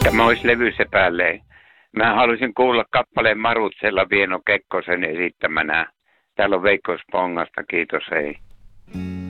Tämä olisi levyssä päälle. Mä haluaisin kuulla kappaleen Marutsella Vieno Kekkosen esittämänä. Täällä on Veikko Spongasta, kiitos, hei.